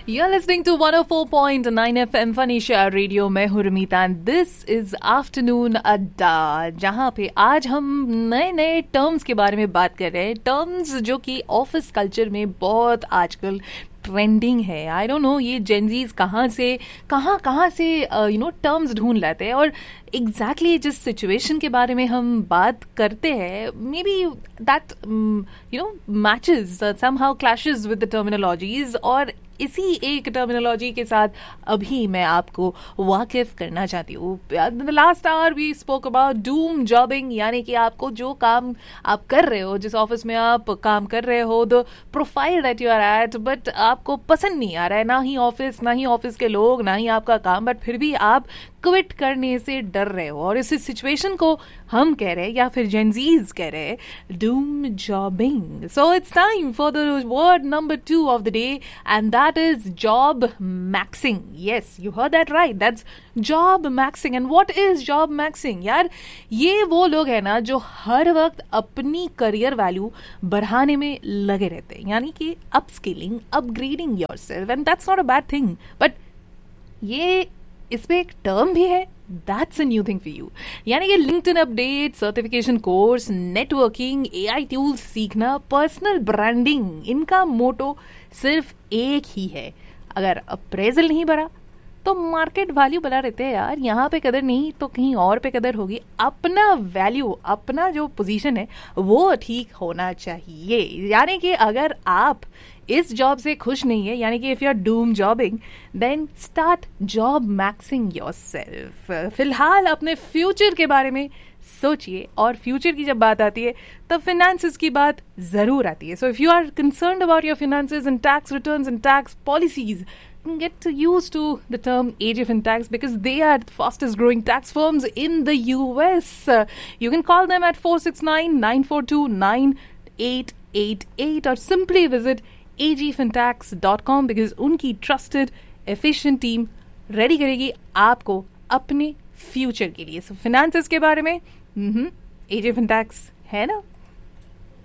You're listening to 104.9 FM फनीशा radio में हूँ रमीता and this is afternoon अड्डा, जहाँ पे आज हम नए नए टर्म्स के बारे में बात कर रहे हैं. टर्म्स जो कि ऑफिस कल्चर में बहुत आजकल ट्रेंडिंग है. आई डोंट नो ये जेनजीज कहाँ से टर्म्स ढूंढ लाते हैं और एग्जैक्टली जिस सिचुएशन के बारे में हम बात करते हैं may be that matches somehow clashes with the terminologies. और इसी एक टर्मिनोलॉजी के साथ अभी मैं आपको वाकिफ करना चाहती हूँ. Last hour we spoke about Doom जॉबिंग, यानी कि आपको जो काम आप कर रहे हो, जिस ऑफिस में आप काम कर रहे हो, the profile that you are eight, but आपको पसंद नहीं आ रहा है, ना ही ऑफिस के लोग, ना ही आपका काम, बट फिर भी आप क्विट करने से डर रहे हो. और इस सिचुएशन को हम कह रहे हैं या फिर जेनजीज कह रहे हैं Doom जॉबिंग. So it's time for the word number 2 of the day and that is job maxing. Yes, you heard that right, that's job maxing. And what is job maxing? यार, ये वो लोग हैं ना जो हर वक्त अपनी करियर वैल्यू बढ़ाने में लगे रहते हैं, यानी कि upskilling, upgrading yourself. And that's not a bad thing, but ये इसमें एक टर्म भी है, that's a new thing for you. यानी कि LinkedIn update, certification course, networking, AI tools सीखना, पर्सनल ब्रांडिंग, इनका मोटो सिर्फ एक ही है. अगर अप्रेजल नहीं बढ़ा तो मार्केट वैल्यू बना रहते हैं यार. यहाँ पे कदर नहीं तो कहीं और पे कदर होगी. अपना वैल्यू, अपना जो पोजीशन है वो ठीक होना चाहिए. यानी कि अगर आप इस जॉब से खुश नहीं है, यानी कि if you are Doom जॉबिंग, then start job maxing yourself. फिलहाल अपने फ्यूचर के बारे में सोचिए, और फ्यूचर की जब बात आती है तब फिनेंसेस की बात जरूर आती है. So if you are concerned about your finances and tax returns and tax policies, get used to the term AG Fintax because they are the fastest growing tax firms in the US. You can call them at 469-942-9888 or simply visit agfintax.com because उनकी trusted, efficient team ready करेगी आपको अपने future के लिए. So finances के बारे में AG Fintax है ना.